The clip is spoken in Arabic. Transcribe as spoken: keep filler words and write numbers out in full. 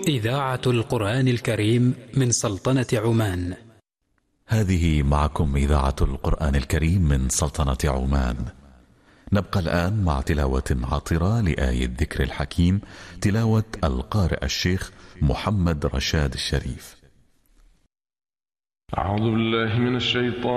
إذاعة القرآن الكريم من سلطنة عمان. هذه معكم إذاعة القرآن الكريم من سلطنة عمان. نبقى الآن مع تلاوة عطرة لآية الذكر الحكيم، تلاوة القارئ الشيخ محمد رشاد الشريف. أعوذ بالله من الشيطان